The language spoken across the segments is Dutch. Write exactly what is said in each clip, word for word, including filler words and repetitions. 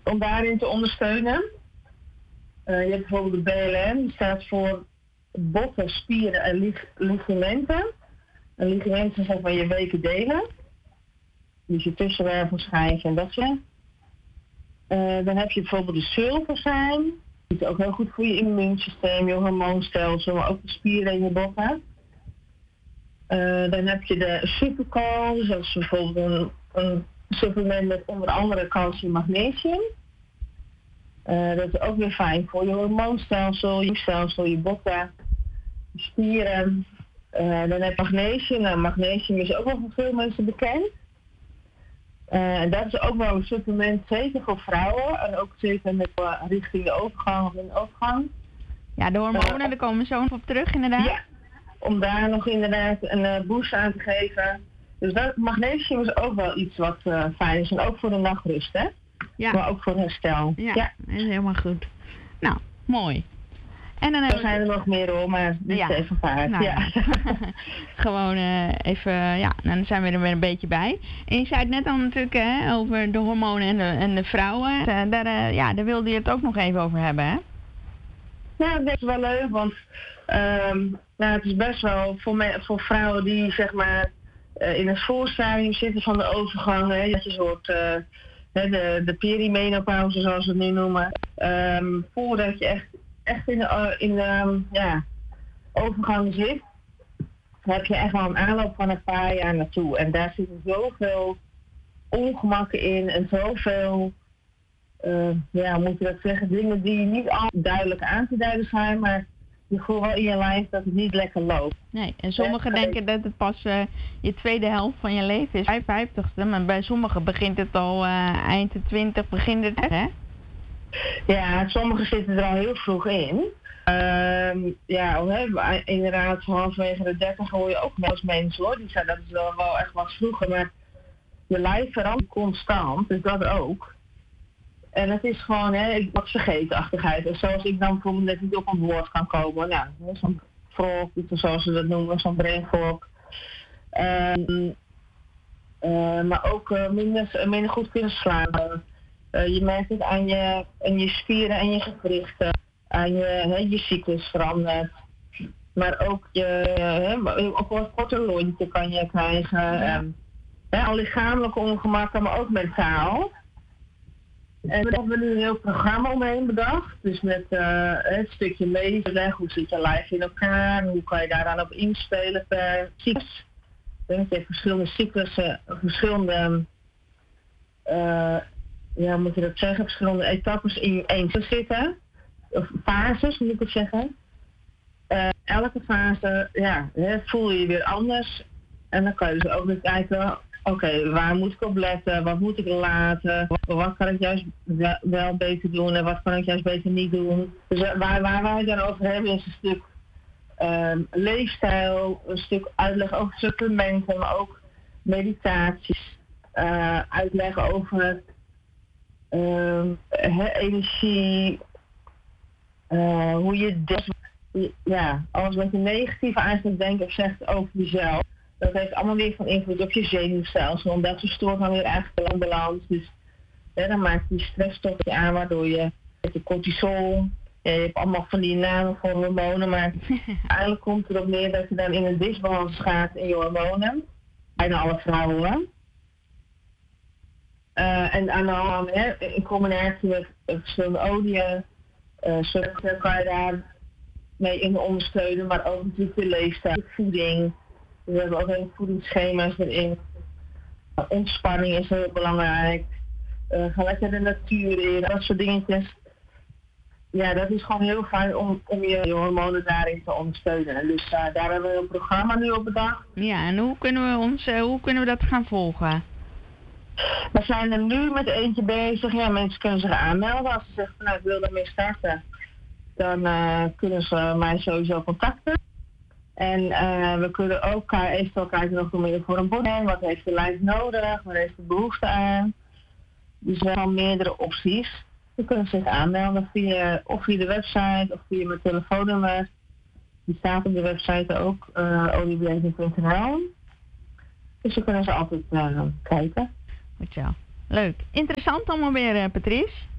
om daarin te ondersteunen. Uh, je hebt bijvoorbeeld de B L M, die staat voor botten, spieren en lig- ligamenten. En ligamenten zijn van je weke delen. Dus je tussenwervelschijven en dat soort. Uh, dan heb je bijvoorbeeld de sulfazijn. Die is ook heel goed voor je immuunsysteem, je hormoonstelsel, maar ook de spieren in je botten. Uh, dan heb je de supercal, dus dat is bijvoorbeeld een, een supplement met onder andere calcium en magnesium. Uh, dat is ook weer fijn voor je hormoonstelsel, je stelsel, je botten, je spieren. Uh, dan heb je magnesium. Nou, magnesium is ook wel voor veel mensen bekend. Uh, en dat is ook wel een supplement, zeker voor vrouwen. En ook zeker met uh, richting de overgang of in de overgang. Ja, de hormonen, uh, daar komen we zo nog op terug inderdaad. Ja, om daar nog inderdaad een uh, boost aan te geven. Dus dat, magnesium is ook wel iets wat uh, fijn is. En ook voor de nachtrust, hè? Ja. Maar ook voor herstel. Ja, ja, dat is helemaal goed. Nou, mooi. En dan er zijn er nog meer hoor, maar dit ja. is even paard. Nou, ja. Gewoon uh, even, ja, dan zijn we er weer een beetje bij. En je zei het net al natuurlijk hè, over de hormonen en de, en de vrouwen. Uh, daar, uh, ja, daar wilde je het ook nog even over hebben, hè? Ja, dat is wel leuk, want um, nou, het is best wel voor, me, voor vrouwen die zeg maar uh, in het voorstadium zitten van de overgang, hè, dat je soort uh, de, de perimenopauze zoals we het nu noemen, um, voordat je echt, echt in de, in de ja, overgang zit, heb je echt wel een aanloop van een paar jaar naartoe. En daar zitten zoveel ongemakken in en zoveel, uh, ja, hoe moet je dat zeggen, dingen die niet al duidelijk aan te duiden zijn, maar je voelt wel in je lijf dat het niet lekker loopt. Nee, en sommigen ja, denken dat het pas uh, je tweede helft van je leven is, vijfenvijftigste, maar bij sommigen begint het al uh, eind de twintig, begint het, hè? Ja, sommigen zitten er al heel vroeg in. Uh, ja, hè, inderdaad, halverwege de dertig hoor je ook wel eens mensen hoor. Die zijn dat is wel, wel echt wat vroeger, maar je lijf verandert constant, dus dat ook. En het is gewoon, hè, wat vergeetachtigheid. En zoals ik dan bijvoorbeeld net niet op een woord kan komen. Nou, zo'n frog, zoals ze dat noemen, zo'n brain fog. Um, uh, maar ook uh, minder, minder goed kunnen slapen. Uh, je merkt het aan je, aan je spieren en je gewrichten. Aan je, hè, je cyclus verandert. Maar ook je, hè, ook een korter lontje kan je krijgen. Ja. Um, hè, al lichamelijke ongemakken, maar ook mentaal. En daar hebben we nu een heel programma omheen bedacht. Dus met uh, het stukje lezen, hoe zit je lijf in elkaar, hoe kan je daar dan op inspelen per cyclus. Je hebt verschillende cyclussen, verschillende, uh, ja, hoe moet je dat zeggen, verschillende etappes in één te zitten. Of fases, moet ik het zeggen. Uh, elke fase, ja, voel je je weer anders. En dan kan je dus ook weer kijken, oké, okay, waar moet ik op letten? Wat moet ik laten? Wat, wat kan ik juist wel, wel beter doen en wat kan ik juist beter niet doen? Dus waar, waar wij het dan over hebben is een stuk um, leefstijl, een stuk uitleg over supplementen, maar ook meditaties. Uh, uitleggen over um, he, energie, uh, hoe je denkt. Ja, alles wat je negatief eigenlijk denkt of zegt over jezelf. Dat heeft allemaal weer van invloed op je zenuwstelsel. En dat verstoort dan weer eigenlijk de balans. Dus ja, dan maakt die stressstoffen aan, waardoor je met je cortisol. Ja, je hebt allemaal van die namen voor hormonen. Maar eigenlijk komt het erop neer dat je dan in een disbalans gaat in je hormonen. Bijna alle vrouwen. Uh, en aan de hand, hè, in combinatie met verschillende oliën. Uh, zo kan je daar mee in ondersteunen. Maar ook natuurlijk de leefstijl, de voeding. We hebben ook heel voedingsschema's erin. Ontspanning is heel belangrijk. Uh, ga lekker de natuur in, dat soort dingetjes. Ja, dat is gewoon heel fijn om, om je, je hormonen daarin te ondersteunen. Dus uh, daar hebben we een programma nu op bedacht. Ja, en hoe kunnen we, ons, uh, hoe kunnen we dat gaan volgen? We zijn er nu met eentje bezig. Ja, mensen kunnen zich aanmelden. Als ze zeggen, nou, ik wil ermee starten, dan uh, kunnen ze mij sowieso contacten. En uh, we kunnen ook eventueel kijken nog meer voor een body. Wat heeft de lijf nodig? Wat heeft de behoefte aan? Dus we hebben meerdere opties. Ze kunnen zich aanmelden via, of via de website of via mijn telefoonnummer. Die staat op de website ook, uh, oliebeleving punt n l. Dus ze kunnen ze altijd uh, kijken. Goed zo. Leuk. Interessant allemaal weer, uh, Patrice.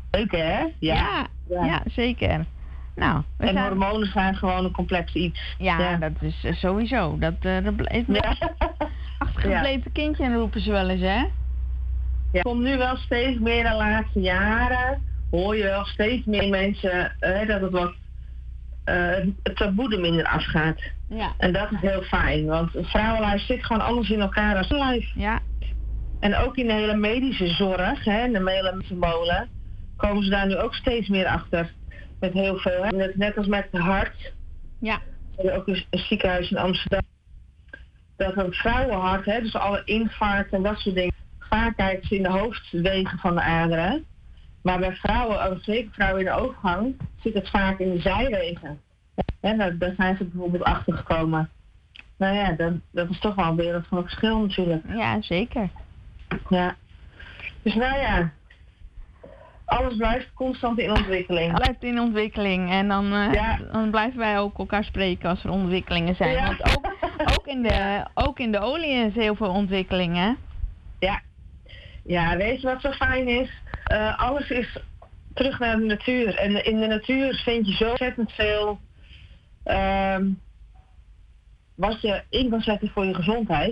Leuk, hè? Ja, ja, ja. ja zeker. Nou, we en zijn... hormonen zijn gewoon een complex iets. Ja, ja. dat is uh, sowieso. Dat, uh, dat blijft ja. achtergebleven ja. kindje roepen ze wel eens, hè? Ja, komt nu wel steeds meer de laatste jaren. Hoor je wel steeds meer mensen uh, dat het wat uh, het taboe er minder afgaat. Ja. En dat is heel fijn, want een vrouwenlijf zit gewoon anders in elkaar als een lijf. Ja. En ook in de hele medische zorg, hè, in de hele molen, komen ze daar nu ook steeds meer achter. Met heel veel, hè. Net, net als met het hart. Ja. We hebben ook een, een ziekenhuis in Amsterdam. Dat een vrouwenhart, hè, dus alle infarcten en dat soort dingen, vaak kijken ze in de hoofdwegen van de aderen. Maar bij vrouwen, ook zeker vrouwen in de overgang, zit het vaak in de zijwegen. Ja, daar, daar zijn ze bijvoorbeeld achter gekomen. Nou ja, dat, dat is toch wel een wereld van verschil natuurlijk. Ja, zeker. Ja. Dus nou ja, alles blijft constant in ontwikkeling. Het blijft in ontwikkeling en dan, uh, ja. dan blijven wij ook elkaar spreken als er ontwikkelingen zijn. Ja. Want ook, ook, in de, ja. ook in de olie is heel veel ontwikkeling, hè? Ja. Ja, weet je wat zo fijn is? Uh, alles is terug naar de natuur. En in de natuur vind je zo ontzettend veel um, wat je in kan zetten voor je gezondheid.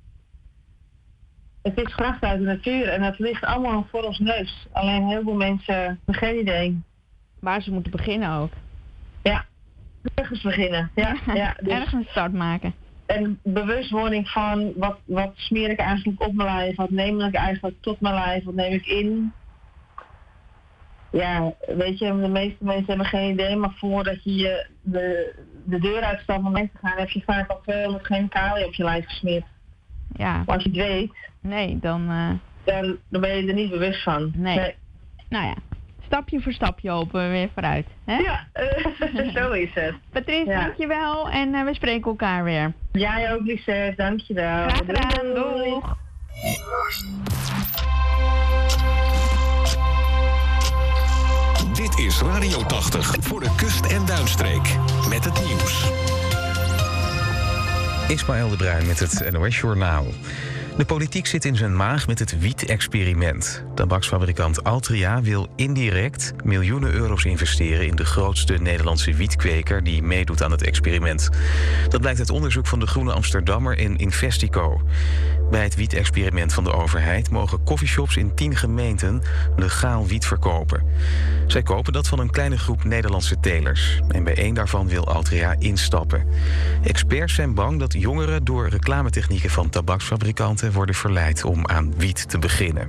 Het is kracht uit de natuur en het ligt allemaal voor ons neus. Alleen heel veel mensen hebben geen idee. Waar ze moeten beginnen ook. Ja, ergens beginnen. Ja, ja, dus ergens start maken. En bewustwording van wat, wat smeer ik eigenlijk op mijn lijf, wat neem ik eigenlijk tot mijn lijf, wat neem ik in. Ja, weet je, de meeste mensen hebben geen idee, maar voordat je, je de, de deur uitstapt om weg te gaan, heb je vaak al veel chemicaliën op je lijf gesmeerd. Ja. Maar als je het weet, nee, dan, uh... dan, dan ben je er niet bewust van. Nee. nee. Nou ja, stapje voor stapje hopen we weer vooruit. Hè? Ja, uh, zo is het. Patrice, ja. dankjewel en uh, we spreken elkaar weer. Jij ook, Lisette, dankjewel. Graag gedaan, doeg. Dit is Radio tachtig voor de kust- en duinstreek. Met het nieuws. Ismaël de Bruin met het N O S-journaal. De politiek zit in zijn maag met het wiet-experiment. Tabaksfabrikant Altria wil indirect miljoenen euro's investeren in de grootste Nederlandse wietkweker die meedoet aan het experiment. Dat blijkt uit onderzoek van de Groene Amsterdammer en Investico. Bij het wiet-experiment van de overheid mogen coffeeshops in tien gemeenten legaal wiet verkopen. Zij kopen dat van een kleine groep Nederlandse telers. En bij één daarvan wil Altria instappen. Experts zijn bang dat jongeren door reclametechnieken van tabaksfabrikanten worden verleid om aan wiet te beginnen.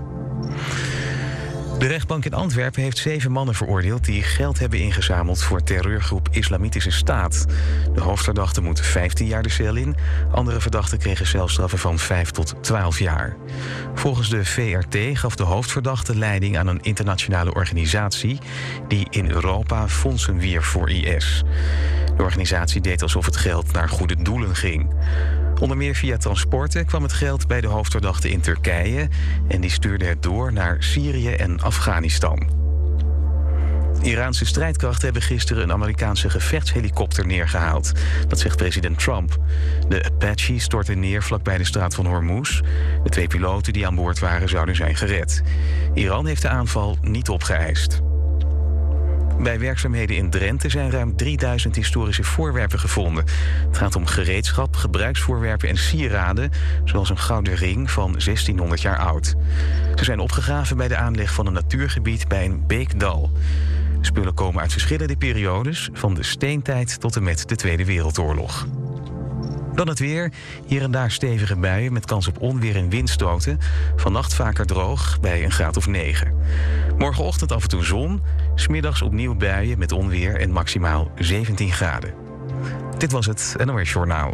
De rechtbank in Antwerpen heeft zeven mannen veroordeeld die geld hebben ingezameld voor terreurgroep Islamitische Staat. De hoofdverdachte moet vijftien jaar de cel in. Andere verdachten kregen celstraffen van vijf tot twaalf jaar. Volgens de V R T gaf de hoofdverdachte leiding aan een internationale organisatie die in Europa fondsen wierf voor I S. De organisatie deed alsof het geld naar goede doelen ging. Onder meer via transporten kwam het geld bij de hoofdverdachte in Turkije en die stuurde het door naar Syrië en Afghanistan. Iraanse strijdkrachten hebben gisteren een Amerikaanse gevechtshelikopter neergehaald. Dat zegt president Trump. De Apache stortte neer vlakbij de straat van Hormuz. De twee piloten die aan boord waren zouden zijn gered. Iran heeft de aanval niet opgeëist. Bij werkzaamheden in Drenthe zijn ruim drieduizend historische voorwerpen gevonden. Het gaat om gereedschap, gebruiksvoorwerpen en sieraden, zoals een gouden ring van zestienhonderd jaar oud. Ze zijn opgegraven bij de aanleg van een natuurgebied bij een beekdal. De spullen komen uit verschillende periodes, van de steentijd tot en met de Tweede Wereldoorlog. Dan het weer. Hier en daar stevige buien met kans op onweer en windstoten. Vannacht vaker droog bij een graad of negen. Morgenochtend af en toe zon. 's Middags opnieuw buien met onweer en maximaal zeventien graden. Dit was het N O S Journaal.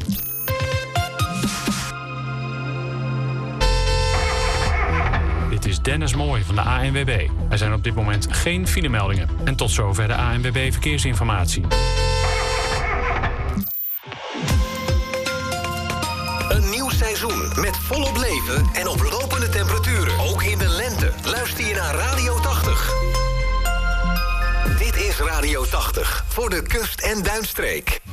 Dit is Dennis Mooij van de A N W B. Er zijn op dit moment geen filemeldingen. En tot zover de A N W B Verkeersinformatie. Een nieuw seizoen met volop leven en oplopende temperaturen. Ook in de lente. Luister je naar Radio tachtig. Dit is Radio tachtig voor de kust- en duinstreek.